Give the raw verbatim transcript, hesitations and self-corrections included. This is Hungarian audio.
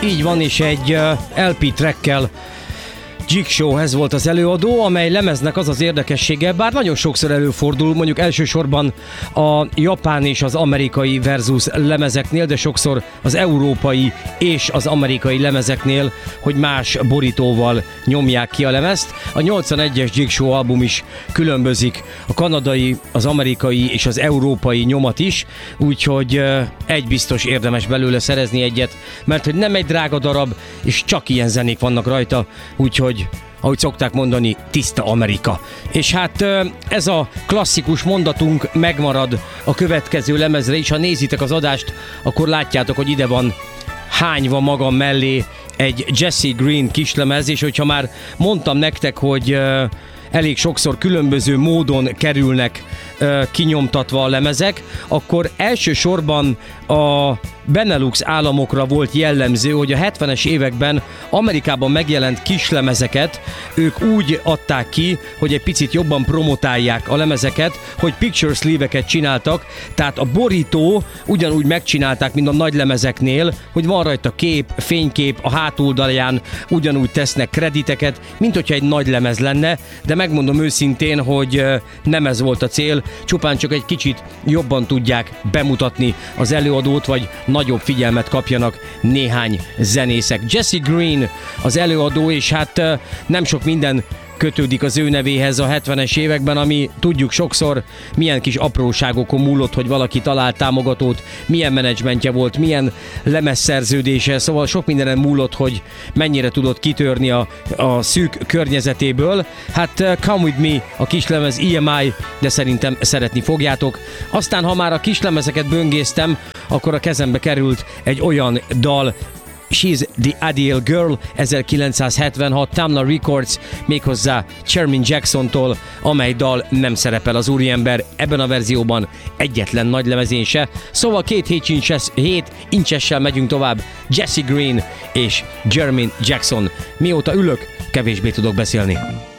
Így van, és egy el pé trackkel Jigsaw, ez volt az előadó, amely lemeznek az az érdekessége, bár nagyon sokszor előfordul, mondjuk elsősorban a japán és az amerikai versus lemezeknél, de sokszor az európai és az amerikai lemezeknél, hogy más borítóval nyomják ki a lemezt. A nyolcvanegyes Jigsaw album is különbözik, a kanadai, az amerikai és az európai nyomat is, úgyhogy egy biztos érdemes belőle szerezni egyet, mert hogy nem egy drága darab, és csak ilyen zenék vannak rajta, úgyhogy ahogy szokták mondani, tiszta Amerika. És hát ez a klasszikus mondatunk megmarad a következő lemezre is. Ha nézitek az adást, akkor látjátok, hogy ide van hányva magam mellé egy Jesse Green kislemez, és hogyha már mondtam nektek, hogy elég sokszor különböző módon kerülnek uh, kinyomtatva a lemezek, akkor elsősorban a Benelux államokra volt jellemző, hogy a hetvenes években Amerikában megjelent kislemezeket ők úgy adták ki, hogy egy picit jobban promotálják a lemezeket, hogy picture sleeve-eket csináltak, tehát a borító ugyanúgy megcsinálták, mint a nagy lemezeknél, hogy van rajta kép, fénykép, a hátuldalján ugyanúgy tesznek krediteket, mint hogyha egy nagy lemez lenne, de megmondom őszintén, hogy nem ez volt a cél, csupán csak egy kicsit jobban tudják bemutatni az előadót, vagy nagyobb figyelmet kapjanak néhány zenészek. Jesse Green az előadó, és hát nem sok minden kötődik az ő nevéhez a hetvenes években, ami tudjuk sokszor milyen kis apróságokon múlott, hogy valaki talált támogatót, milyen menedzsmentje volt, milyen lemezszerződése, szóval sok mindenen múlott, hogy mennyire tudott kitörni a, a szűk környezetéből. Hát Come With Me, a kislemez i em i, de szerintem szeretni fogjátok. Aztán, ha már a kislemezeket böngésztem, akkor a kezembe került egy olyan dal, She's the Ideal Girl, ezerkilencszázhetvenhat, Tamla Records, méghozzá Jermaine Jacksontól, amely dal nem szerepel az úriember ebben a verzióban egyetlen nagy lemezén se. Szóval két hét incsessel megyünk tovább, Jesse Green és Jermaine Jackson. Mióta ülök, kevésbé tudok beszélni.